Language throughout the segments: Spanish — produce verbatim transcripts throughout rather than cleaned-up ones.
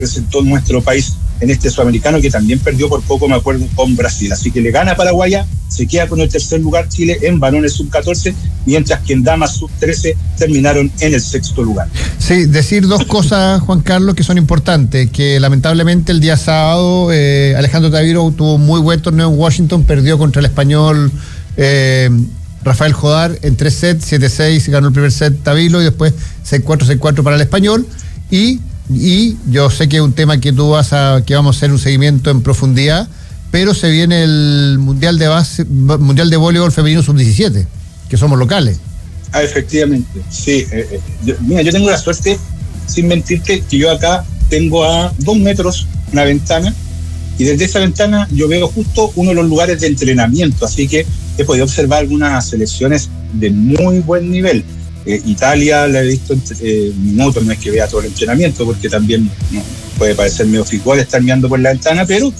representó nuestro país en este sudamericano, que también perdió por poco, me acuerdo, con Brasil. Así que le gana a Paraguay, se queda con el tercer lugar Chile en varones sub catorce, mientras que en damas sub trece terminaron en el sexto lugar. Sí, decir dos cosas, Juan Carlos, que son importantes, que lamentablemente el día sábado eh, Alejandro Tavilo tuvo un muy buen torneo en Washington, perdió contra el español eh, Rafael Jodar en tres sets, siete seis, ganó el primer set Tavilo y después seis cuatro, seis cuatro para el español, y Y yo sé que es un tema que tú vas a, que vamos a hacer un seguimiento en profundidad, pero se viene el Mundial de base, Mundial de Voleibol Femenino sub diecisiete, que somos locales. Ah, efectivamente, sí. Eh, eh, yo, mira, yo tengo la suerte, sin mentirte, que yo acá tengo a dos metros una ventana, y desde esa ventana yo veo justo uno de los lugares de entrenamiento, así que he podido observar algunas selecciones de muy buen nivel. Eh, Italia la he visto en eh, minutos, no es que vea todo el entrenamiento, porque también no, puede parecer medio fútbol estar mirando por la ventana, pero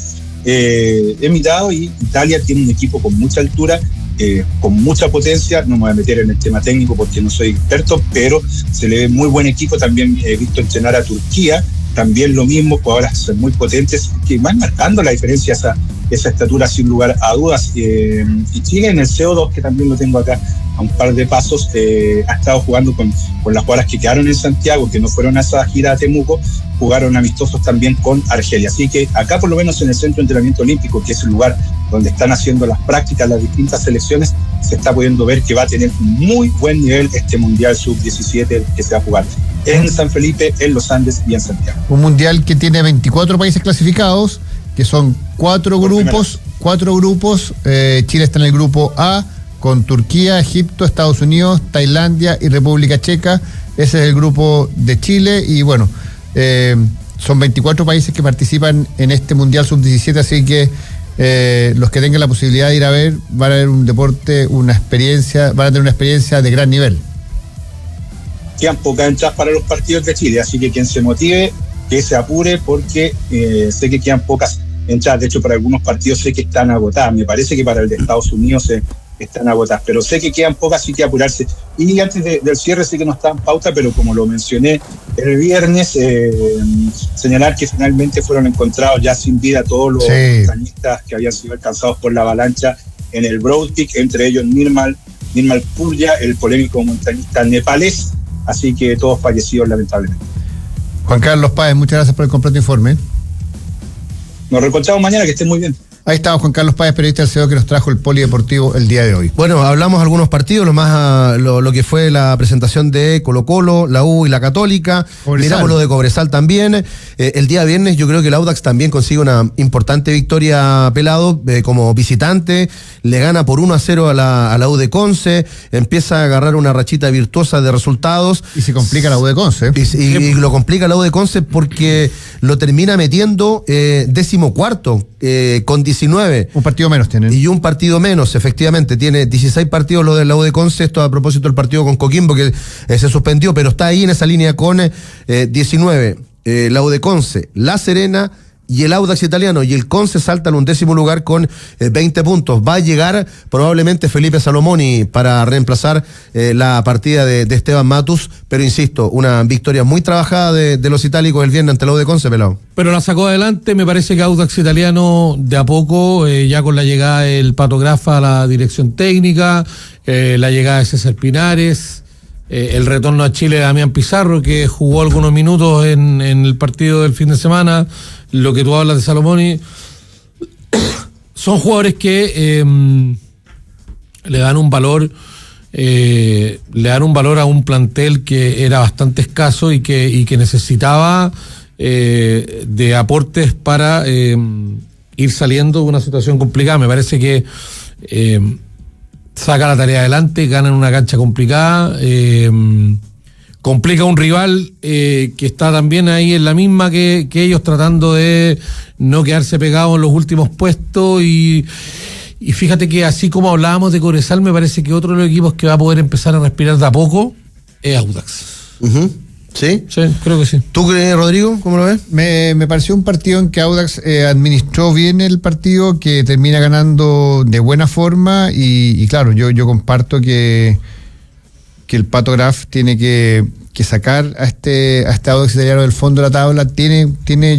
eh, he mirado y Italia tiene un equipo con mucha altura, eh, con mucha potencia. No me voy a meter en el tema técnico porque no soy experto, pero se le ve muy buen equipo. También he visto entrenar a Turquía, también lo mismo, jugadoras son muy potentes, que van marcando la diferencia esa, esa estatura sin lugar a dudas. Eh, y Chile en el C O dos, que también lo tengo acá a un par de pasos, eh, ha estado jugando con, con las jugadoras que quedaron en Santiago, que no fueron a esa gira a Temuco, jugaron amistosos también con Argelia. Así que acá, por lo menos en el Centro de Entrenamiento Olímpico, que es el lugar donde están haciendo las prácticas las distintas selecciones, se está pudiendo ver que va a tener muy buen nivel este Mundial sub diecisiete que se va a jugar en San Felipe, en Los Andes y en Santiago. Un mundial que tiene veinticuatro países clasificados, que son cuatro Por grupos, primera. cuatro grupos. Eh, Chile está en el grupo A, con Turquía, Egipto, Estados Unidos, Tailandia y República Checa. Ese es el grupo de Chile, y bueno, eh, son veinticuatro países que participan en este Mundial sub diecisiete, así que eh, los que tengan la posibilidad de ir a ver, van a ver un deporte, una experiencia, van a tener una experiencia de gran nivel. Quedan pocas entradas para los partidos de Chile, así que quien se motive, que se apure, porque eh, sé que quedan pocas entradas. De hecho, para algunos partidos sé que están agotadas. Me parece que para el de Estados Unidos eh, están agotadas, pero sé que quedan pocas, así que apurarse. Y antes de, del cierre, sé que no está en pauta, pero como lo mencioné el viernes, eh, señalar que finalmente fueron encontrados ya sin vida todos los montañistas sí. que habían sido alcanzados por la avalancha en el Broad Peak, entre ellos Nirmal, Nirmal Purja, el polémico montañista nepalés. Así que todos fallecidos, lamentablemente. Juan Carlos Páez, muchas gracias por el completo informe. Nos reencontramos mañana, que estén muy bien. Ahí estaba Juan Carlos Páez, periodista del C E O, que nos trajo el polideportivo el día de hoy. Bueno, hablamos algunos partidos, lo más lo, lo que fue la presentación de Colo-Colo, la U y la Católica. Cobresal. Miramos lo de Cobresal también. Eh, el día viernes yo creo que el Audax también consigue una importante victoria, Pelado, eh, como visitante. Le gana por uno a cero a la, a la U de Conce, empieza a agarrar una rachita virtuosa de resultados. Y se complica la U de Conce. Y, y, y lo complica la U de Conce porque lo termina metiendo eh, décimo cuarto, eh, con diecinueve. Un partido menos tienen. Y un partido menos, efectivamente. Tiene dieciséis partidos lo de la U de Conce. Esto a propósito del partido con Coquimbo, que eh, se suspendió, pero está ahí en esa línea con eh, diecinueve. Eh, la U de Conce, La Serena y el Audax Italiano, y el Conce salta en un décimo lugar con eh, veinte puntos. Va a llegar probablemente Felipe Salomoni para reemplazar eh, la partida de, de Esteban Matus, pero insisto, una victoria muy trabajada de, de los itálicos el viernes ante la U de Conce, Pelado. Pero la sacó adelante. Me parece que Audax Italiano de a poco, eh, ya con la llegada del Pato Grafa a la dirección técnica, eh, la llegada de César Pinares, eh, el retorno a Chile de Damián Pizarro, que jugó algunos minutos en, en el partido del fin de semana. Lo que tú hablas de Salomoni, son jugadores que eh, le dan un valor, eh, le dan un valor a un plantel que era bastante escaso y que, y que necesitaba eh, de aportes para eh, ir saliendo de una situación complicada. Me parece que eh, saca la tarea adelante, gana en una cancha complicada, eh, complica a un rival eh, que está también ahí en la misma que, que ellos, tratando de no quedarse pegados en los últimos puestos. Y, y fíjate que así como hablábamos de Cobresal, me parece que otro de los equipos que va a poder empezar a respirar de a poco es Audax. Uh-huh. ¿Sí? Sí, creo que sí. ¿Tú crees, Rodrigo? ¿Cómo lo ves? Me, me pareció un partido en que Audax eh, administró bien el partido, que termina ganando de buena forma, y, y claro, yo, yo comparto que que el Pato Graf tiene que, que sacar a este, a este Audax Italiano del fondo de la tabla tiene, tiene